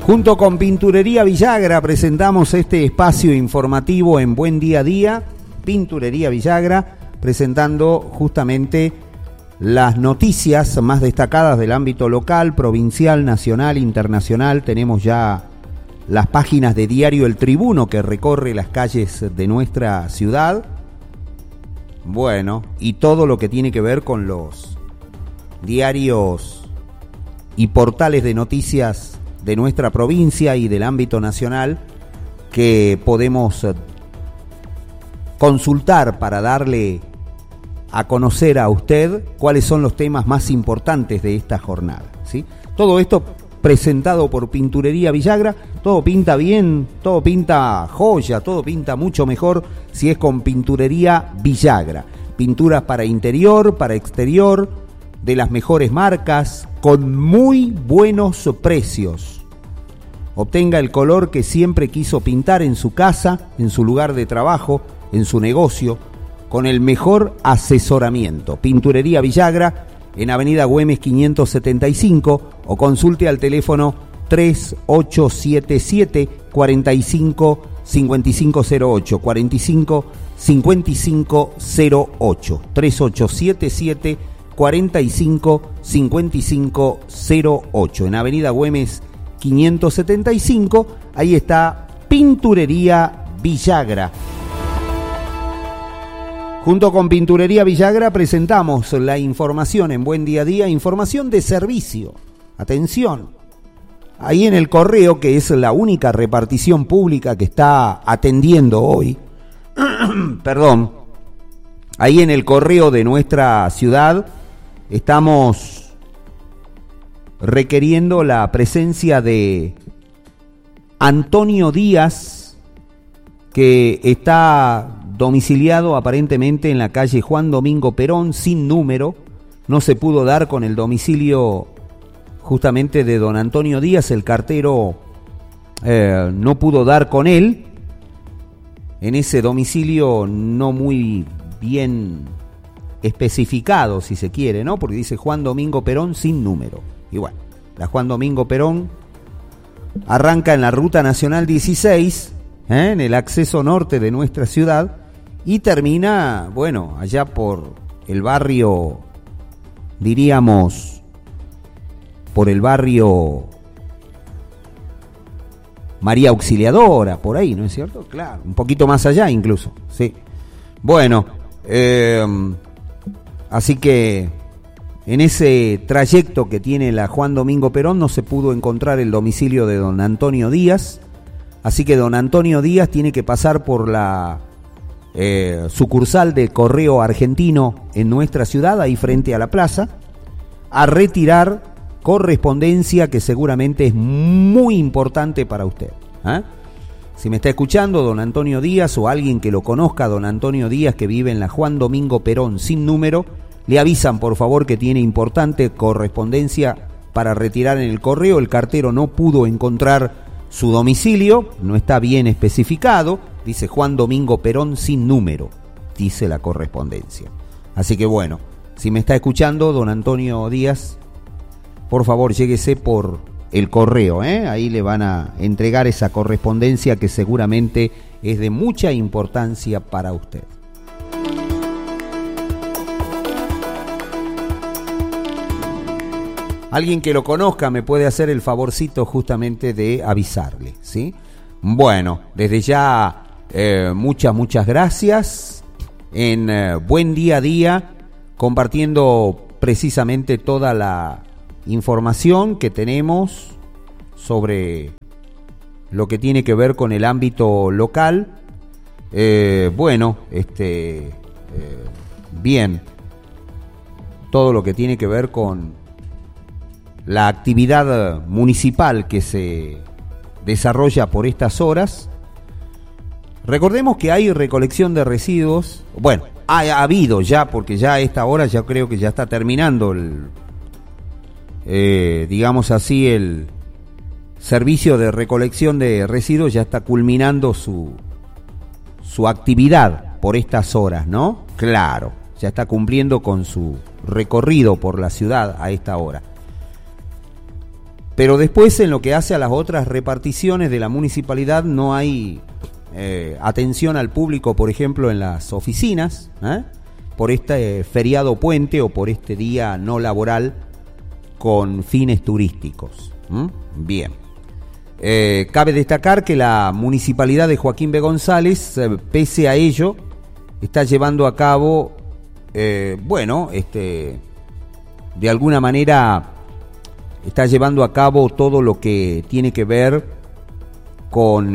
Junto con Pinturería Villagra presentamos este espacio informativo en Buen Día a Día. Pinturería Villagra presentando justamente las noticias más destacadas del ámbito local, provincial, nacional, internacional. Tenemos ya las páginas de Diario El Tribuno que recorre las calles de nuestra ciudad. Bueno, y todo lo que tiene que ver con los diarios y portales de noticias de nuestra provincia y del ámbito nacional que podemos consultar para darle a conocer a usted cuáles son los temas más importantes de esta jornada, ¿sí? Todo esto presentado por Pinturería Villagra. Todo pinta bien, todo pinta joya, todo pinta mucho mejor si es con Pinturería Villagra. Pinturas para interior, para exterior, de las mejores marcas, con muy buenos precios. Obtenga el color que siempre quiso pintar en su casa, en su lugar de trabajo, en su negocio, con el mejor asesoramiento. Pinturería Villagra, en Avenida Güemes 575, o consulte al teléfono 3877 45 5508, 45 5508, 3877 45 5508, en Avenida Güemes 575, ahí está Pinturería Villagra. Junto con Pinturería Villagra presentamos la información en Buen Día a Día, información de servicio. Atención, ahí en el correo, que es la única repartición pública que está atendiendo hoy, perdón, ahí en el correo de nuestra ciudad estamos requiriendo la presencia de Antonio Díaz, que está domiciliado aparentemente en la calle Juan Domingo Perón, sin número. No se pudo dar con el domicilio justamente de don Antonio Díaz, el cartero no pudo dar con él en ese domicilio no muy bien especificado, si se quiere, ¿no? Porque dice Juan Domingo Perón sin número. Y bueno, la Juan Domingo Perón arranca en la Ruta Nacional 16, en el acceso norte de nuestra ciudad, y termina, bueno, allá por el barrio, diríamos, por el barrio María Auxiliadora, por ahí, ¿no es cierto? Claro, un poquito más allá incluso, sí. Bueno, así que en ese trayecto que tiene la Juan Domingo Perón no se pudo encontrar el domicilio de don Antonio Díaz, así que don Antonio Díaz tiene que pasar por la sucursal de Correo Argentino en nuestra ciudad, ahí frente a la plaza, a retirar correspondencia que seguramente es muy importante para usted, ¿eh? Si me está escuchando don Antonio Díaz o alguien que lo conozca, don Antonio Díaz, que vive en la Juan Domingo Perón sin número, le avisan por favor que tiene importante correspondencia para retirar en el correo. El cartero no pudo encontrar su domicilio, no está bien especificado, dice Juan Domingo Perón sin número, dice la correspondencia. Así que bueno, si me está escuchando don Antonio Díaz, por favor lléguese por el correo, ahí le van a entregar esa correspondencia que seguramente es de mucha importancia para usted. Alguien que lo conozca me puede hacer el favorcito justamente de avisarle, ¿sí? Bueno, desde ya muchas gracias en Buen Día a Día, compartiendo precisamente toda la información que tenemos sobre lo que tiene que ver con el ámbito local. Bien, todo lo que tiene que ver con la actividad municipal que se desarrolla por estas horas. Recordemos que hay recolección de residuos. Bueno, ha habido ya, porque ya a esta hora ya creo que ya está terminando digamos así, el servicio de recolección de residuos ya está culminando su actividad por estas horas, ¿no? Claro, ya está cumpliendo con su recorrido por la ciudad a esta hora. Pero después, en lo que hace a las otras reparticiones de la municipalidad, no hay atención al público, por ejemplo, en las oficinas, por este feriado puente o por este día no laboral con fines turísticos. Bien. Cabe destacar que la municipalidad de Joaquín B. González, pese a ello, está llevando a cabo, de alguna manera, está llevando a cabo todo lo que tiene que ver con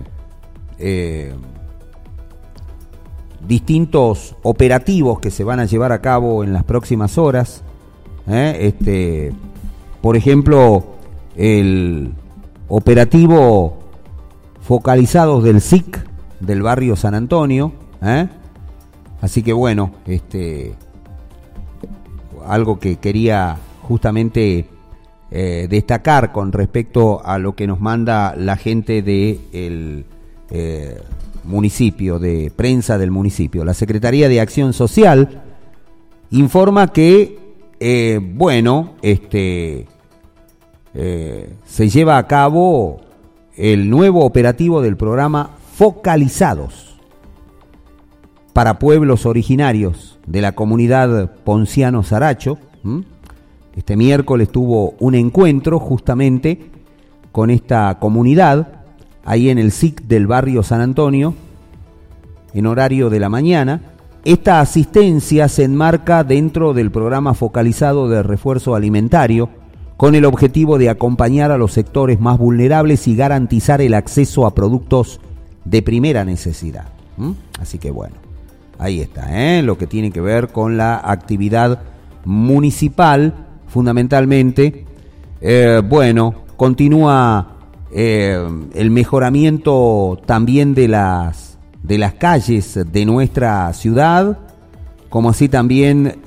distintos operativos que se van a llevar a cabo en las próximas horas. Por ejemplo, el operativo focalizados del SIC del barrio San Antonio, así que bueno, algo que quería justamente destacar con respecto a lo que nos manda la gente del municipio, de prensa del municipio. La Secretaría de Acción Social informa que se lleva a cabo el nuevo operativo del programa Focalizados para pueblos originarios de la comunidad Ponciano Saracho. Este miércoles tuvo un encuentro justamente con esta comunidad ahí en el SIC del barrio San Antonio en horario de la mañana. Esta asistencia se enmarca dentro del programa focalizado de refuerzo alimentario con el objetivo de acompañar a los sectores más vulnerables y garantizar el acceso a productos de primera necesidad. Así que bueno, ahí está, lo que tiene que ver con la actividad municipal, fundamentalmente. Continúa el mejoramiento también de las calles de nuestra ciudad, como así también,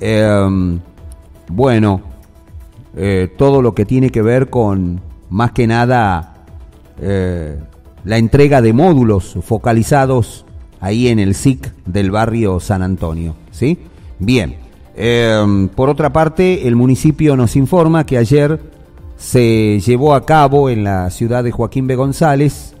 todo lo que tiene que ver con, más que nada, la entrega de módulos focalizados ahí en el SIC del barrio San Antonio, ¿sí? Bien, por otra parte, el municipio nos informa que ayer se llevó a cabo en la ciudad de Joaquín B. González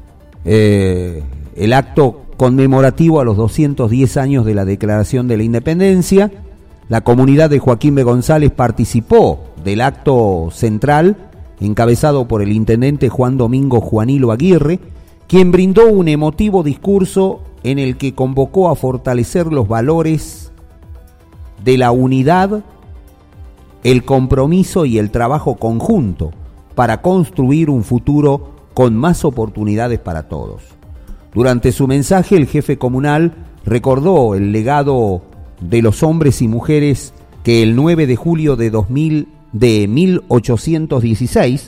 el acto conmemorativo a los 210 años de la Declaración de la Independencia. La comunidad de Joaquín B. González participó del acto central, encabezado por el intendente Juan Domingo Juanilo Aguirre, quien brindó un emotivo discurso en el que convocó a fortalecer los valores de la unidad, el compromiso y el trabajo conjunto para construir un futuro con más oportunidades para todos. Durante su mensaje, el jefe comunal recordó el legado de los hombres y mujeres que el 9 de julio de 1816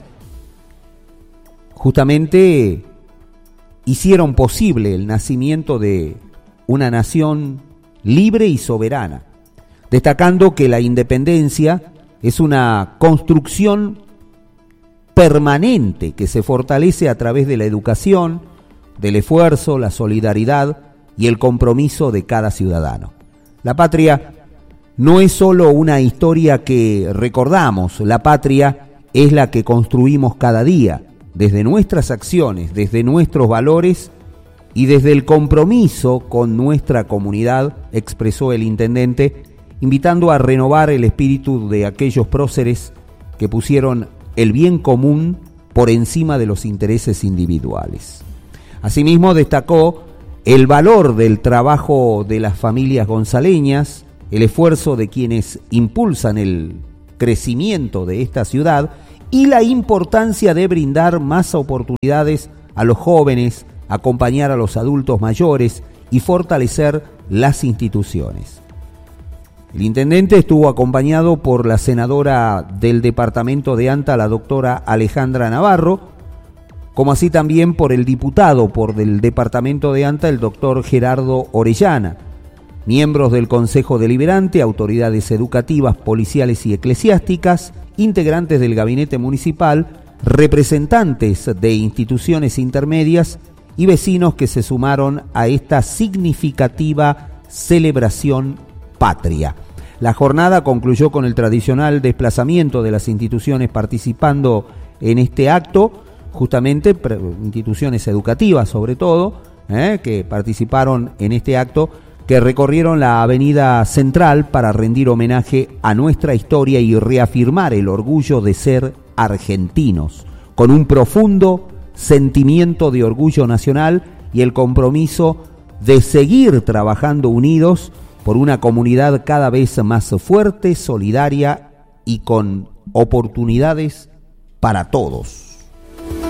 justamente hicieron posible el nacimiento de una nación libre y soberana, destacando que la independencia es una construcción permanente que se fortalece a través de la educación, del esfuerzo, la solidaridad y el compromiso de cada ciudadano. La patria no es solo una historia que recordamos, la patria es la que construimos cada día, desde nuestras acciones, desde nuestros valores y desde el compromiso con nuestra comunidad, expresó el intendente, invitando a renovar el espíritu de aquellos próceres que pusieron el bien común por encima de los intereses individuales. Asimismo, destacó el valor del trabajo de las familias gonzaleñas, el esfuerzo de quienes impulsan el crecimiento de esta ciudad y la importancia de brindar más oportunidades a los jóvenes, acompañar a los adultos mayores y fortalecer las instituciones. El intendente estuvo acompañado por la senadora del departamento de Anta, la doctora Alejandra Navarro, como así también por el diputado del departamento de Anta, el doctor Gerardo Orellana, miembros del Consejo Deliberante, autoridades educativas, policiales y eclesiásticas, integrantes del gabinete municipal, representantes de instituciones intermedias y vecinos que se sumaron a esta significativa celebración patria. La jornada concluyó con el tradicional desplazamiento de las instituciones participando en este acto, justamente instituciones educativas sobre todo, que participaron en este acto, que recorrieron la avenida Central para rendir homenaje a nuestra historia y reafirmar el orgullo de ser argentinos, con un profundo sentimiento de orgullo nacional y el compromiso de seguir trabajando unidos por una comunidad cada vez más fuerte, solidaria y con oportunidades para todos.